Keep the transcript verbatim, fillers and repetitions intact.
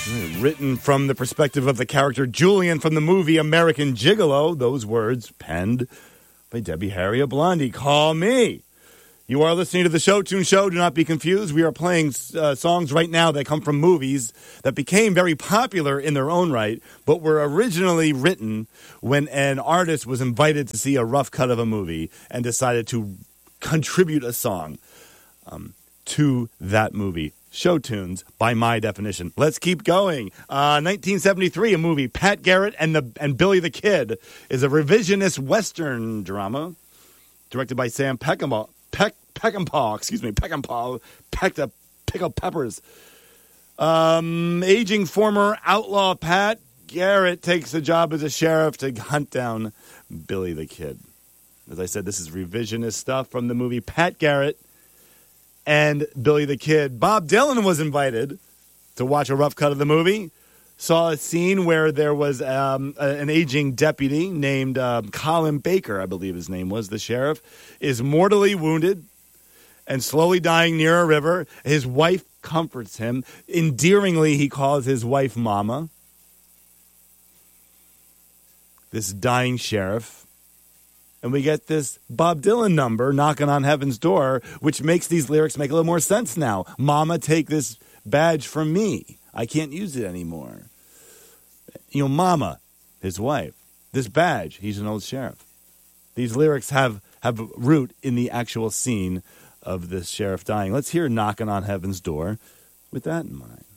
Written from the perspective of the character Julian from the movie American Gigolo. Those words penned by Debbie Harry Blondie. Call me. You are listening to the Show Tune Show. Do not be confused. We are playing uh, songs right now that come from movies that became very popular in their own right, but were originally written when an artist was invited to see a rough cut of a movie and decided to contribute a song um, to that movie. Show tunes, by my definition. Let's keep going. Uh, nineteen seventy-three, a movie, Pat Garrett and the and Billy the Kid, is a revisionist Western drama directed by Sam Peckinpah. Peck, Peckinpah, excuse me, Peckinpah, pecked up pickled peppers. Um, aging former outlaw Pat Garrett takes a job as a sheriff to hunt down Billy the Kid. As I said, this is revisionist stuff from the movie Pat Garrett and Billy the Kid. Bob Dylan was invited to watch a rough cut of the movie. Saw a scene where there was um, a, an aging deputy named uh, Colin Baker, I believe his name was, the sheriff, is mortally wounded and slowly dying near a river. His wife comforts him. Endearingly, he calls his wife Mama. This dying sheriff. And we get this Bob Dylan number, Knocking on Heaven's Door, which makes these lyrics make a little more sense now. Mama, take this badge from me. I can't use it anymore. You know, Mama, his wife. This badge, he's an old sheriff. These lyrics have, have root in the actual scene of this sheriff dying. Let's hear Knocking on Heaven's Door with that in mind.